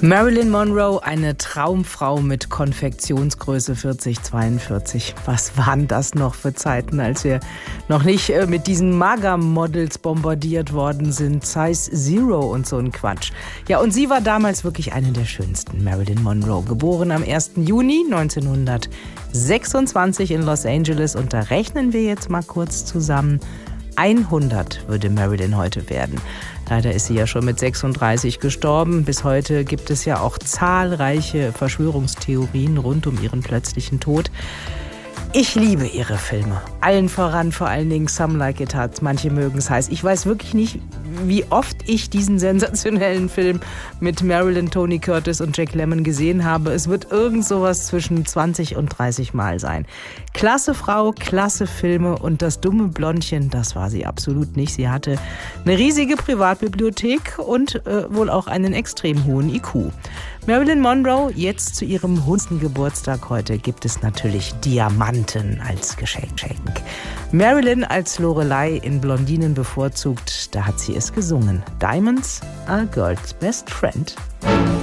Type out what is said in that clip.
Marilyn Monroe, eine Traumfrau mit Konfektionsgröße 40-42. Was waren das noch für Zeiten, als wir noch nicht mit diesen Mager-Models bombardiert worden sind, Size Zero und so ein Quatsch. Ja, und sie war damals wirklich eine der schönsten, Marilyn Monroe. Geboren am 1. Juni 1926 in Los Angeles. Und da rechnen wir jetzt mal kurz zusammen. 100 würde Marilyn heute werden. Leider ist sie ja schon mit 36 gestorben. Bis heute gibt es ja auch zahlreiche Verschwörungstheorien rund um ihren plötzlichen Tod. Ich liebe ihre Filme. Allen voran, vor allen Dingen Some Like It Hot. Manche mögen es heiß. Ich weiß wirklich nicht, wie oft ich diesen sensationellen Film mit Marilyn, Tony Curtis und Jack Lemmon gesehen habe. Es wird irgend sowas zwischen 20 und 30 Mal sein. Klasse Frau, klasse Filme und das dumme Blondchen, das war sie absolut nicht. Sie hatte eine riesige Privatbibliothek und wohl auch einen extrem hohen IQ. Marilyn Monroe, jetzt zu ihrem 100. Geburtstag heute, gibt es natürlich Diamanten als Geschenk. Marilyn als Lorelei in Blondinen bevorzugt, da hat sie es gesungen. Diamonds are a girl's best friend.